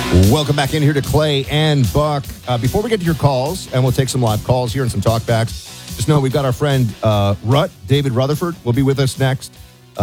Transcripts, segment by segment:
Welcome back in here to Clay and Buck. Before we get to your calls, and we'll take some live calls here and some talkbacks, just know we've got our friend David Rutherford, will be with us next.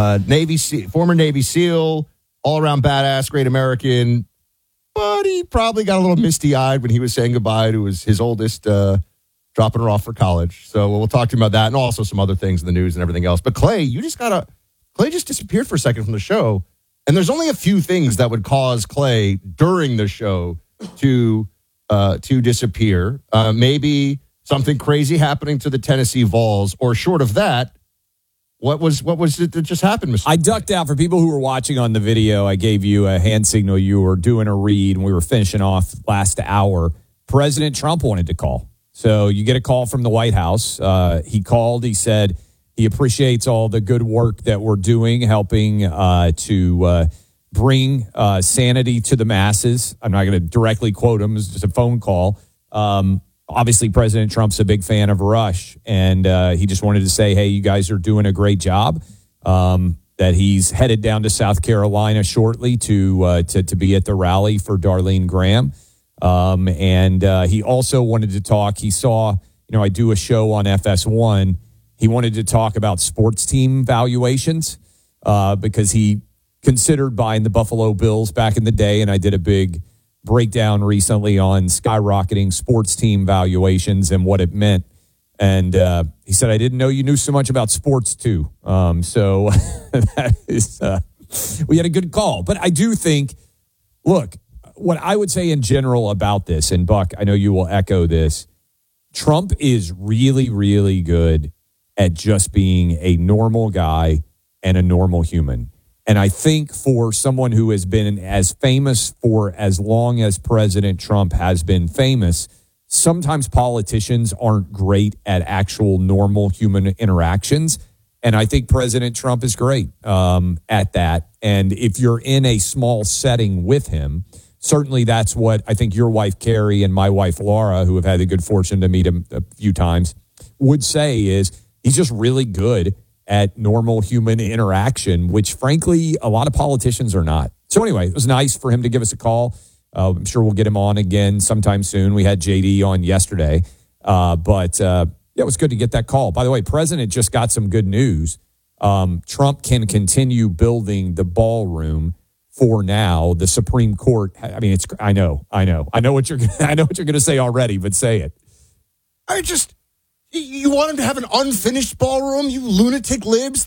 Former Navy SEAL, all-around badass, great American, but he probably got a little misty-eyed when he was saying goodbye to his oldest, dropping her off for college. So we'll talk to him about that and also some other things in the news and everything else. But Clay, Clay just disappeared for a second from the show. And there's only a few things that would cause Clay during the show to disappear. Maybe something crazy happening to the Tennessee Vols, or short of that, what was it that just happened, Mr. I ducked out. For people who were watching on the video, I gave you a hand signal. You were doing a read, and we were finishing off last hour. President Trump wanted to call. So you get a call from the White House. He called. He said he appreciates all the good work that we're doing, helping to bring sanity to the masses. I'm not going to directly quote him. It's just a phone call. Obviously, President Trump's a big fan of Rush, and he just wanted to say, hey, you guys are doing a great job, that he's headed down to South Carolina shortly to be at the rally for Darlene Graham. And he also wanted to talk. He saw, I do a show on FS1. He wanted to talk about sports team valuations because he considered buying the Buffalo Bills back in the day, and I did a big breakdown recently on skyrocketing sports team valuations and what it meant. And he said, I didn't know you knew so much about sports, too. So that is, we had a good call. But I do think, look, what I would say in general about this, and Buck, I know you will echo this, Trump is really, really good at just being a normal guy and a normal human. And I think for someone who has been as famous for as long as President Trump has been famous, sometimes politicians aren't great at actual normal human interactions. And I think President Trump is great at that. And if you're in a small setting with him, certainly that's what I think your wife, Carrie, and my wife, Laura, who have had the good fortune to meet him a few times, would say is, he's just really good at normal human interaction, which, frankly, a lot of politicians are not. So anyway, it was nice for him to give us a call. I'm sure we'll get him on again sometime soon. We had JD on yesterday. But it was good to get that call. By the way, President just got some good news. Trump can continue building the ballroom for now. The Supreme Court, I mean, I know what you're going to say already, but say it. You want him to have an unfinished ballroom, you lunatic libs?